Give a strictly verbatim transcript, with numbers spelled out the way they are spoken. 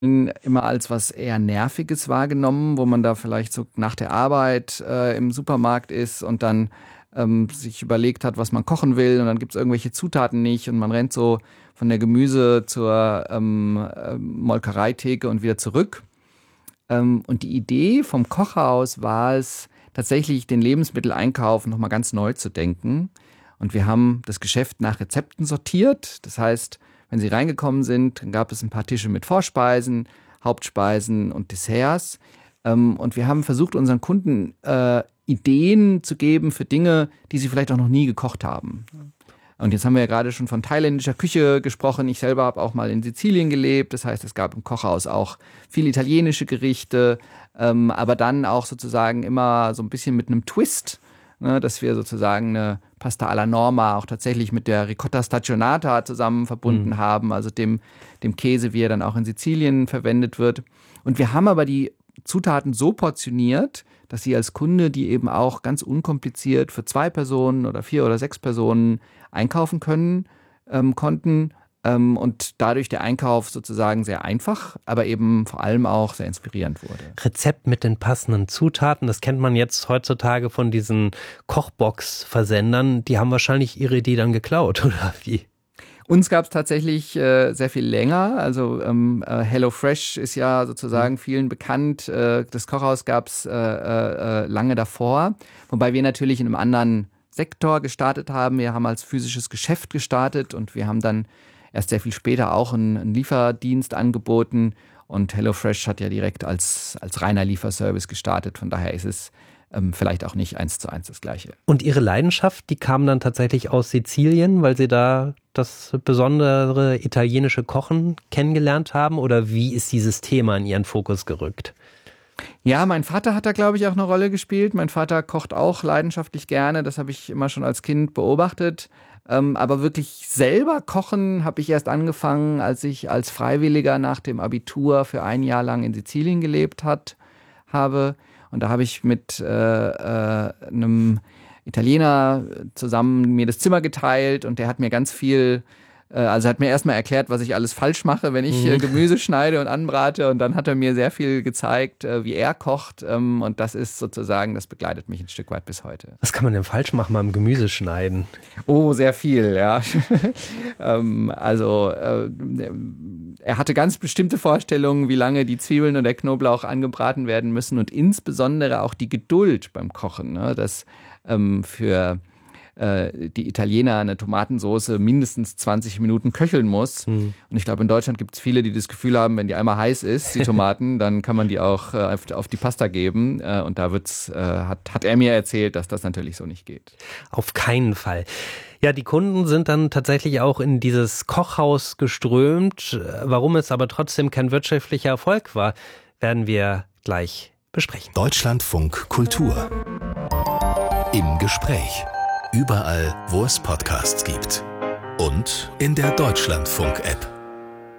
immer als was eher Nerviges wahrgenommen, wo man da vielleicht so nach der Arbeit äh, im Supermarkt ist und dann ähm, sich überlegt hat, was man kochen will und dann gibt es irgendwelche Zutaten nicht und man rennt so von der Gemüse zur ähm, äh, Molkereitheke und wieder zurück. Ähm, und die Idee vom Kochhaus war es, tatsächlich den Lebensmitteleinkauf nochmal ganz neu zu denken. Und wir haben das Geschäft nach Rezepten sortiert. Das heißt, wenn Sie reingekommen sind, dann gab es ein paar Tische mit Vorspeisen, Hauptspeisen und Desserts. Ähm, und wir haben versucht, unseren Kunden äh, Ideen zu geben für Dinge, die sie vielleicht auch noch nie gekocht haben. Und jetzt haben wir ja gerade schon von thailändischer Küche gesprochen. Ich selber habe auch mal in Sizilien gelebt. Das heißt, es gab im Kochhaus auch viele italienische Gerichte, ähm, aber dann auch sozusagen immer so ein bisschen mit einem Twist, ne, dass wir sozusagen eine Pasta alla Norma auch tatsächlich mit der Ricotta Stagionata zusammen verbunden mhm. haben, also dem, dem Käse, wie er dann auch in Sizilien verwendet wird. Und wir haben aber die Zutaten so portioniert, dass Sie als Kunde die eben auch ganz unkompliziert für zwei Personen oder vier oder sechs Personen einkaufen können, ähm, konnten ähm, und dadurch der Einkauf sozusagen sehr einfach, aber eben vor allem auch sehr inspirierend wurde. Rezept mit den passenden Zutaten, das kennt man jetzt heutzutage von diesen Kochbox-Versendern, die haben wahrscheinlich ihre Idee dann geklaut, oder wie? Uns gab es tatsächlich äh, sehr viel länger. Also ähm, äh, HelloFresh ist ja sozusagen vielen bekannt. Äh, das Kochhaus gab es äh, äh, lange davor. Wobei wir natürlich in einem anderen Sektor gestartet haben. Wir haben als physisches Geschäft gestartet und wir haben dann erst sehr viel später auch einen, einen Lieferdienst angeboten. Und HelloFresh hat ja direkt als, als reiner Lieferservice gestartet. Von daher ist es ähm, vielleicht auch nicht eins zu eins das Gleiche. Und Ihre Leidenschaft, die kam dann tatsächlich aus Sizilien, weil Sie da das besondere italienische Kochen kennengelernt haben? Oder wie ist dieses Thema in Ihren Fokus gerückt? Ja, mein Vater hat da, glaube ich, auch eine Rolle gespielt. Mein Vater kocht auch leidenschaftlich gerne. Das habe ich immer schon als Kind beobachtet. Ähm, aber wirklich selber kochen habe ich erst angefangen, als ich als Freiwilliger nach dem Abitur für ein Jahr lang in Sizilien gelebt hat, habe. Und da habe ich mit äh, äh, einem Italiener zusammen mir das Zimmer geteilt und der hat mir ganz viel, äh, also hat mir erstmal erklärt, was ich alles falsch mache, wenn ich äh, Gemüse schneide und anbrate, und dann hat er mir sehr viel gezeigt, äh, wie er kocht, ähm, und das ist sozusagen, das begleitet mich ein Stück weit bis heute. Was kann man denn falsch machen beim Gemüse schneiden? Oh, sehr viel, ja. ähm, also äh, er hatte ganz bestimmte Vorstellungen, wie lange die Zwiebeln und der Knoblauch angebraten werden müssen und insbesondere auch die Geduld beim Kochen, ne? Dass ähm, für äh, die Italiener eine Tomatensauce mindestens zwanzig Minuten köcheln muss. Mhm. Und ich glaube, in Deutschland gibt es viele, die das Gefühl haben, wenn die einmal heiß ist, die Tomaten, dann kann man die auch äh, auf, auf die Pasta geben. Äh, und da wird's, äh, hat, hat er mir erzählt, dass das natürlich so nicht geht. Auf keinen Fall. Ja, die Kunden sind dann tatsächlich auch in dieses Kochhaus geströmt. Warum es aber trotzdem kein wirtschaftlicher Erfolg war, werden wir gleich besprechen. Deutschlandfunk Kultur. Im Gespräch. Überall, wo es Podcasts gibt. Und in der Deutschlandfunk-App.